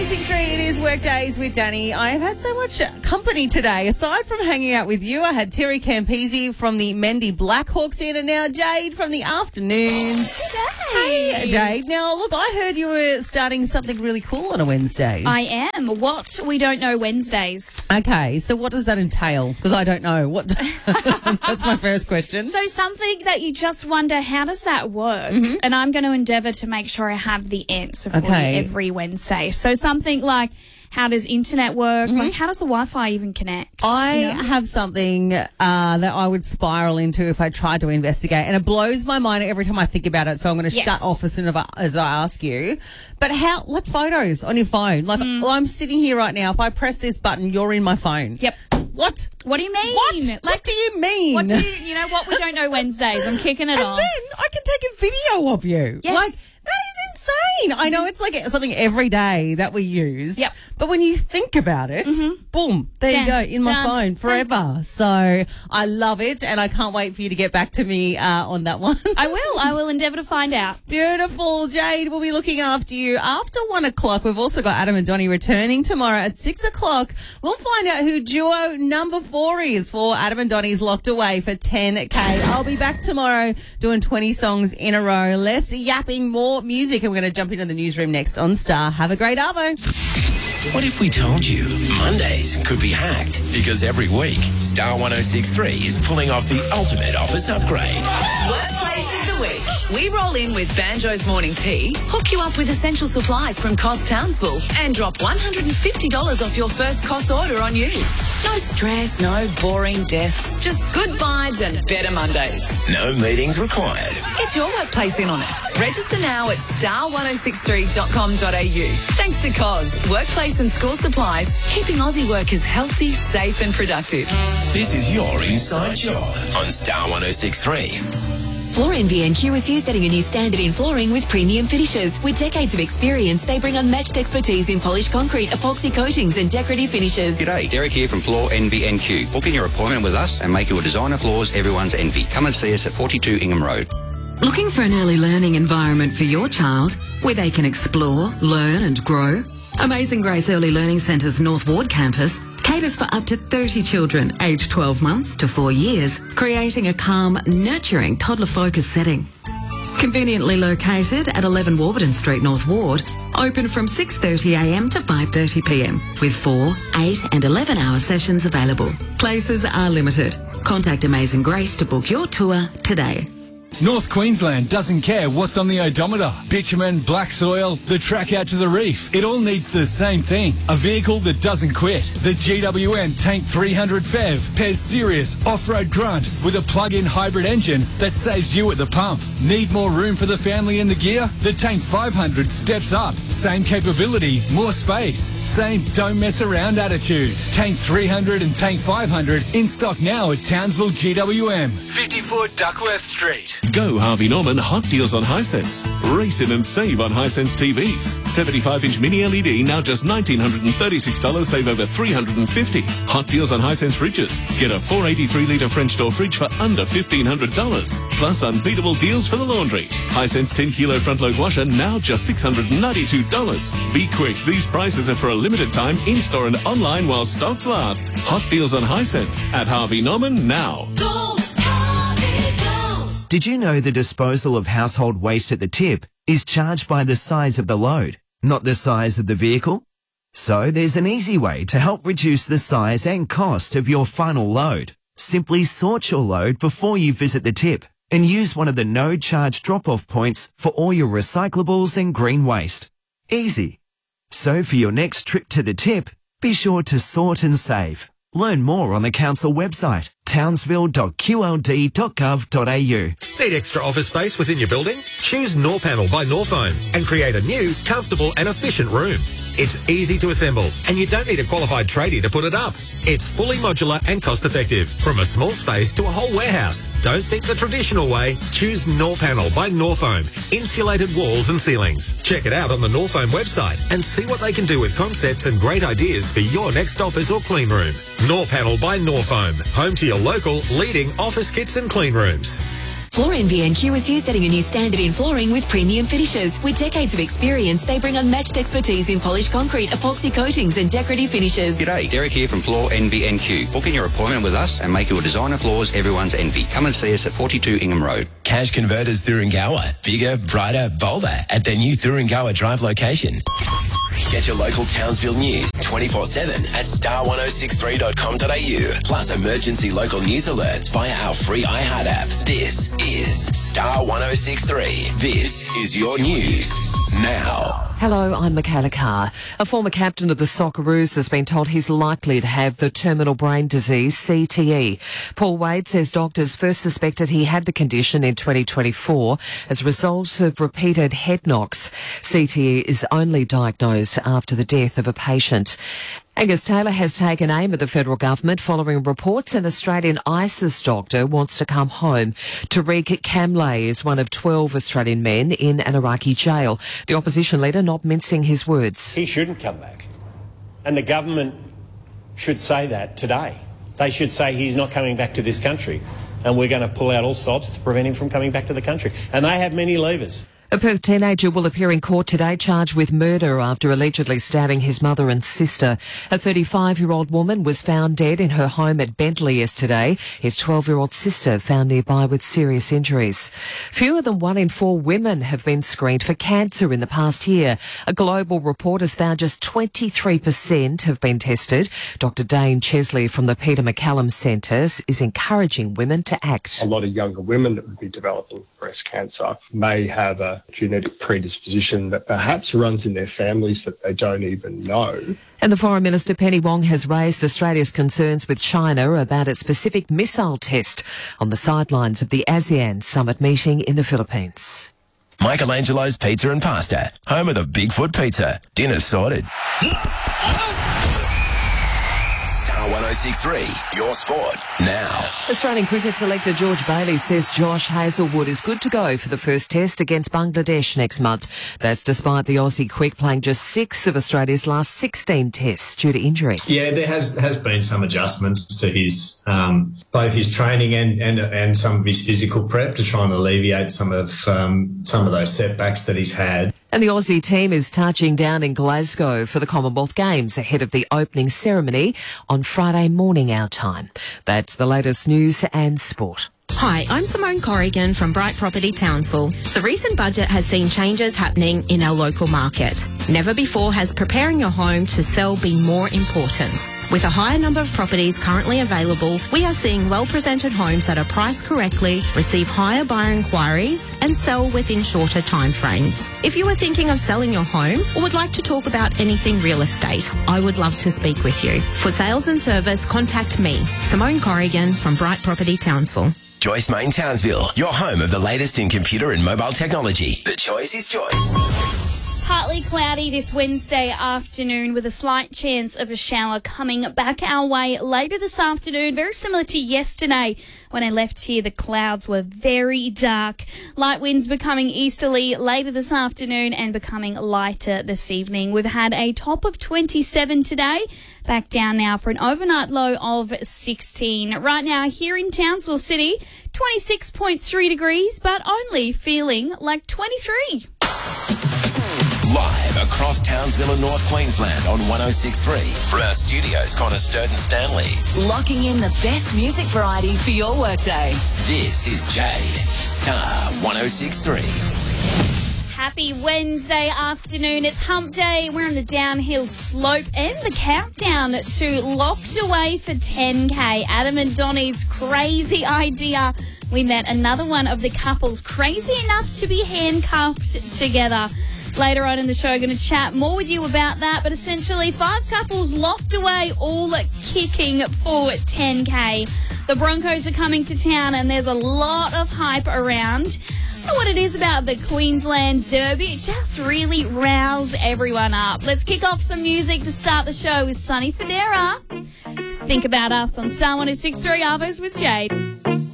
106.3, it is Workdays with Danny. I have had so much company today. Aside from hanging out with you, I had Terry Campese from the Mendy Blackhawks in, and now Jade from the Afternoons. Hey, Jade. Now, look, I heard you were starting something really cool on a Wednesday. I am. What we don't know Wednesdays. Okay, so what does that entail? Because I don't know. What? That's my first question. So something that you just wonder, how does that work? Mm-hmm. And I'm going to endeavour to make sure I have the answer for you every Wednesday. So something like, how does internet work? Mm-hmm. Like, how does the Wi-Fi even connect? I have something that I would spiral into if I tried to investigate, and it blows my mind every time I think about it, so I'm going to shut off as soon as I ask you. But how, like photos on your phone? Like, I'm sitting here right now. If I press this button, you're in my phone. Yep. What? What do you mean? What? What do you mean? What do you know what we don't know Wednesdays? I'm kicking it off. And then I can take a video of you. Yes. Like, that is insane. I know it's like something every day that we use. Yep. But when you think about it, boom, there you go, in my phone forever. Thanks. So I love it, and I can't wait for you to get back to me on that one. I will endeavour to find out. Beautiful. Jade will be looking after you after 1 o'clock. We've also got Adam and Donnie returning tomorrow at 6 o'clock. We'll find out who duo number 4 is for Adam and Donnie's Locked Away for 10K. I'll be back tomorrow doing 20 songs in a row. Less yapping, more music. And we're going to jump into the newsroom next on Star. Have a great Arvo. What if we told you Mondays could be hacked? Because every week, Star 106.3 is pulling off the ultimate office upgrade. Workplace of the week. We roll in with Banjo's Morning Tea, hook you up with essential supplies from Cos Townsville, and drop $150 off your first Cos order on you. No stress, no boring desks, just good vibes and better Mondays. No meetings required. Get your workplace in on it. Register now at star1063.com.au. Thanks to Cos, workplace and school supplies, keeping Aussie workers healthy, safe and productive. This is your inside job on Star 106.3. Floor NVNQ is here setting a new standard in flooring with premium finishes. With decades of experience, they bring unmatched expertise in polished concrete, epoxy coatings and decorative finishes. G'day, Derek here from Floor NVNQ. Book in your appointment with us and make your designer floors everyone's envy. Come and see us at 42 Ingham Road. Looking for an early learning environment for your child where they can explore, learn and grow? Amazing Grace Early Learning Centre's North Ward campus caters for up to 30 children aged 12 months to 4 years, creating a calm, nurturing, toddler-focused setting. Conveniently located at 11 Warburton Street, North Ward, open from 6:30am to 5:30pm, with 4, 8 and 11-hour sessions available. Places are limited. Contact Amazing Grace to book your tour today. North Queensland doesn't care what's on the odometer. Bitumen, black soil, the track out to the reef. It all needs the same thing. A vehicle that doesn't quit. The GWN Tank 300 PHEV pairs serious off-road grunt with a plug-in hybrid engine that saves you at the pump. Need more room for the family and the gear? The Tank 500 steps up. Same capability, more space. Same don't mess around attitude. Tank 300 and Tank 500 in stock now at Townsville GWM, 54 Duckworth Street. Go Harvey Norman Hot Deals on Hisense. Race in and save on Hisense TVs. 75-inch mini LED now just $1,936, save over $350. Hot Deals on Hisense fridges. Get a 483-litre French door fridge for under $1,500. Plus unbeatable deals for the laundry. Hisense 10-kilo front-load washer now just $692. Be quick, these prices are for a limited time in-store and online while stocks last. Hot Deals on Hisense at Harvey Norman now. Did you know the disposal of household waste at the tip is charged by the size of the load, not the size of the vehicle? So there's an easy way to help reduce the size and cost of your final load. Simply sort your load before you visit the tip and use one of the no-charge drop-off points for all your recyclables and green waste. Easy. So for your next trip to the tip, be sure to sort and save. Learn more on the council website, townsville.qld.gov.au. Need extra office space within your building? Choose Norpanel by Norfoam and create a new, comfortable and efficient room. It's easy to assemble and you don't need a qualified tradie to put it up. It's fully modular and cost-effective, from a small space to a whole warehouse. Don't think the traditional way. Choose Norpanel by Norfoam. Insulated walls and ceilings. Check it out on the Norfoam website and see what they can do with concepts and great ideas for your next office or clean room. Norpanel by Norfoam. Home to your local leading office kits and clean rooms. Floor NVNQ is here setting a new standard in flooring with premium finishes. With decades of experience, they bring unmatched expertise in polished concrete, epoxy coatings and decorative finishes. G'day, Derek here from Floor NVNQ. Book in your appointment with us and make your designer floors everyone's envy. Come and see us at 42 Ingham Road. Cash Converters Thuringowa. Bigger, brighter, bolder at their new Thuringowa Drive location. Get your local Townsville news 24/7 at star1063.com.au. Plus emergency local news alerts via our free iHeart app. This is Star 1063. This is your news now. Hello, I'm Michaela Carr. A former captain of the Socceroos has been told he's likely to have the terminal brain disease, CTE. Paul Wade says doctors first suspected he had the condition in 2024 as a result of repeated head knocks. CTE is only diagnosed after the death of a patient. Angus Taylor has taken aim at the federal government following reports an Australian ISIS doctor wants to come home. Tariq Kamlay is one of 12 Australian men in an Iraqi jail. The opposition leader not mincing his words. He shouldn't come back. And the government should say that today. They should say he's not coming back to this country and we're going to pull out all stops to prevent him from coming back to the country. And they have many levers. A Perth teenager will appear in court today charged with murder after allegedly stabbing his mother and sister. A 35-year-old woman was found dead in her home at Bentley yesterday. His 12-year-old sister found nearby with serious injuries. Fewer than 1 in 4 women have been screened for cancer in the past year. A global report has found just 23% have been tested. Dr. Dane Chesley from the Peter MacCallum Centre is encouraging women to act. A lot of younger women that would be developing breast cancer may have a genetic predisposition that perhaps runs in their families that they don't even know. And the Foreign Minister Penny Wong has raised Australia's concerns with China about its Pacific missile test on the sidelines of the ASEAN summit meeting in the Philippines. Michelangelo's Pizza and Pasta, home of the Bigfoot Pizza. Dinner's sorted. Star 1063, your sport now. Australian cricket selector George Bailey says Josh Hazlewood is good to go for the first test against Bangladesh next month. That's despite the Aussie quick playing just 6 of Australia's last 16 tests due to injury. Yeah, there has been some adjustments to his both his training and some of his physical prep to try and alleviate some of those setbacks that he's had. And the Aussie team is touching down in Glasgow for the Commonwealth Games ahead of the opening ceremony on Friday morning our time. That's the latest news and sport. Hi, I'm Simone Corrigan from Bright Property Townsville. The recent budget has seen changes happening in our local market. Never before has preparing your home to sell been more important. With a higher number of properties currently available, we are seeing well-presented homes that are priced correctly, receive higher buyer inquiries, and sell within shorter timeframes. If you are thinking of selling your home or would like to talk about anything real estate, I would love to speak with you. For sales and service, contact me, Simone Corrigan from Bright Property Townsville. Joyce Main Townsville, your home of the latest in computer and mobile technology. The choice is choice. Partly cloudy this Wednesday afternoon with a slight chance of a shower coming back our way later this afternoon. Very similar to yesterday when I left here, the clouds were very dark. Light winds becoming easterly later this afternoon and becoming lighter this evening. We've had a top of 27 today. Back down now for an overnight low of 16. Right now here in Townsville City, 26.3 degrees, but only feeling like 23. Live across Townsville and North Queensland on 106.3 from our studios, Coniston and Stanley. Locking in the best music variety for your workday. This is Jade, Star 106.3. Happy Wednesday afternoon. It's hump day. We're on the downhill slope and the countdown to Locked Away for 10K. Adam and Donnie's crazy idea. We met another one of the couples crazy enough to be handcuffed together. Later on in the show, going to chat more with you about that. But essentially, 5 couples locked away, all kicking for 10K. The Broncos are coming to town and there's a lot of hype around. I don't know what it is about the Queensland Derby. It just really riles everyone up. Let's kick off some music to start the show with Sonny Fodera. Think About Us on Star 106.3 Arvos with Jade.